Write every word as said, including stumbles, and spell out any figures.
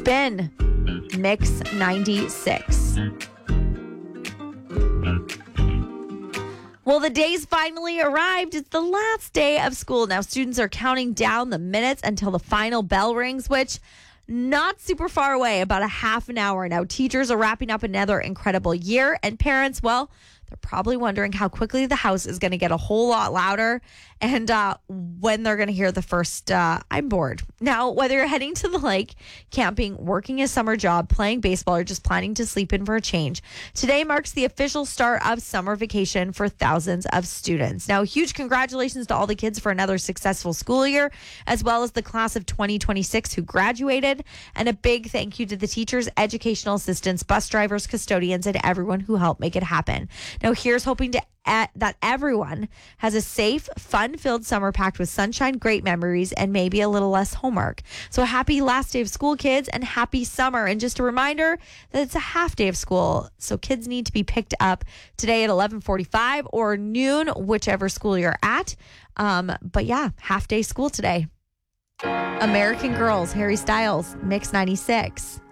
Spin, Mix ninety-six. Well, the day's finally arrived. It's the last day of school. Now, students are counting down the minutes until the final bell rings, which not super far away, about a half an hour now. Teachers are wrapping up another incredible year, and parents, well, they're probably wondering how quickly the house is going to get a whole lot louder and uh, when they're going to hear the first, uh, I'm bored. Now, whether you're heading to the lake, camping, working a summer job, playing baseball, or just planning to sleep in for a change, today marks the official start of summer vacation for thousands of students. Now, huge congratulations to all the kids for another successful school year, as well as the class of twenty twenty-six who graduated. And a big thank you to the teachers, educational assistants, bus drivers, custodians, and everyone who helped make it happen. Now, here's hoping to at, that everyone has a safe, fun-filled summer packed with sunshine, great memories, and maybe a little less homework. So happy last day of school, kids, and happy summer. And just a reminder that it's a half day of school, so kids need to be picked up today at eleven forty-five or noon, whichever school you're at. Um, but yeah, half day school today. American Girls, Harry Styles, Mix ninety-six.